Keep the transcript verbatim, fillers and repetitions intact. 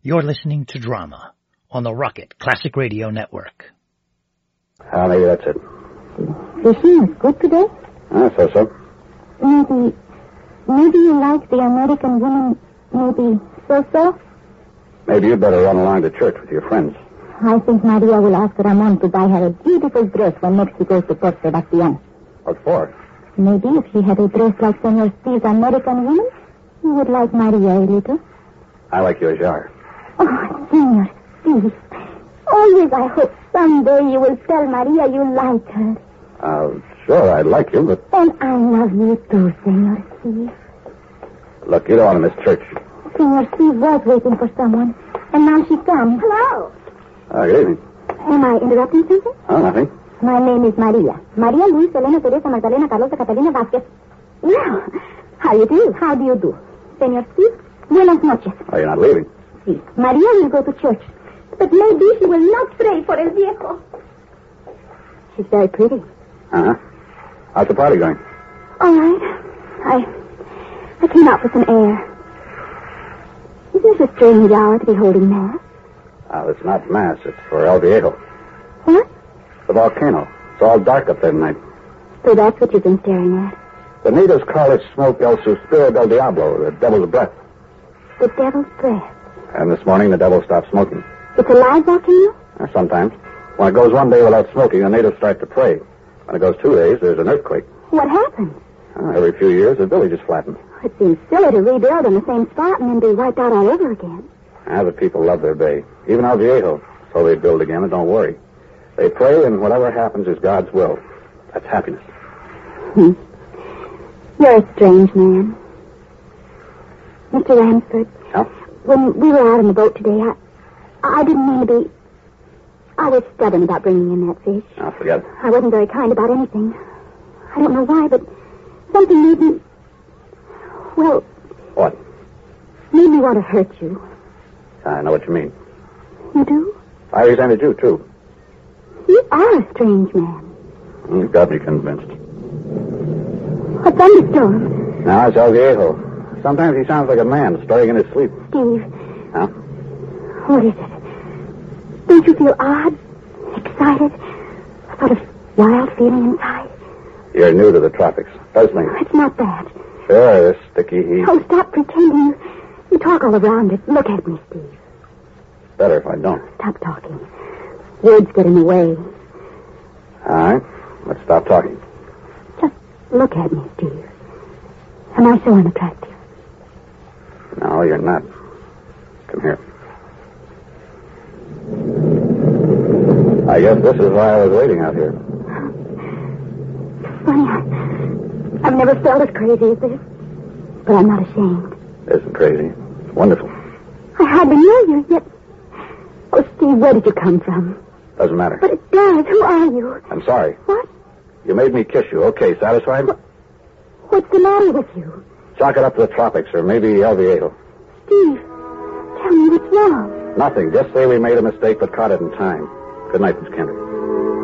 You're listening to Drama on the Rocket Classic Radio Network. Ah, maybe that's it. Fishing was good today? I thought so. Maybe, maybe you like the American woman, maybe so-so? Maybe you'd better run along to church with your friends. I think Maria will ask Ramon to buy her a beautiful dress when next he goes to Port Sebastian. What for? Maybe if she had a dress like Senor Steve's American woman, you would like Maria a little. I like your jar. Oh, Senor Steve. Always I hope someday you will tell Maria you like her. Uh, sure, I like you, but... And I love you too, Senor Steve. Look, you don't want to miss church. Senor Steve was waiting for someone, and now she comes. Hello. Uh, good evening. Am I interrupting something? Oh, nothing. My name is Maria. Maria Luis Elena Teresa Magdalena Carlota Catalina Vasquez. Well, how do you do? How do you do? Senor Steve, buenas noches. Oh, you're not leaving? Sí. Maria will go to church. But maybe she will not pray for El Viejo. She's very pretty. Uh-huh. How's the party going? All right. I I came out for some air. Isn't this a strange hour to be holding mass? Uh, it's not mass. It's for El Viejo. What? The volcano. It's all dark up there tonight. So that's what you've been staring at. The natives call it smoke El Suspiro del Diablo, the devil's breath. The devil's breath. And this morning the devil stopped smoking. It's a live volcano? Uh, sometimes. When it goes one day without smoking, the natives start to pray. When it goes two days, there's an earthquake. What happened? Uh, every few years, the village is flattened. It seems silly to rebuild in the same spot and then be wiped out all over again. Ah, the people love their bay. Even El Viejo. So they build again and don't worry. They pray, and whatever happens is God's will. That's happiness. Hmm. You're a strange man. Mister Ramsford. Yeah? When we were out on the boat today, I, I didn't mean to be... I was stubborn about bringing in that fish. I'll forget it. I wasn't very kind about anything. I don't know why, but something made me... Well... What? Made me want to hurt you. I know what you mean. You do? I resented you, too. You are a strange man. You've got me convinced. A thunderstorm. Now, it's El Viejo. Sometimes he sounds like a man stirring in his sleep. Steve. Huh? What is it? Don't you feel odd? Excited? A sort of wild feeling inside? You're new to the tropics. Puzzling. It's not that. Sure, this sticky heat. Oh, stop pretending. You, you talk all around it. Look at me, Steve. Better if I don't. Stop talking. Words get in the way. All right. Let's stop talking. Just look at me, Steve. Am I so unattractive? No, you're not. Come here. I guess this is why I was waiting out here. Funny, I, I've never felt as crazy as this. But I'm not ashamed. It isn't crazy. It's wonderful. I hardly know you, yet... Oh, Steve, where did you come from? Doesn't matter. But it does. Who are you? I'm sorry. What? You made me kiss you. Okay, satisfied? What? What's the matter with you? Chalk it up to the tropics, or maybe El Viejo. Steve, tell me what's wrong. Nothing. Just say we made a mistake, but caught it in time. Good night, Miss Kendrick.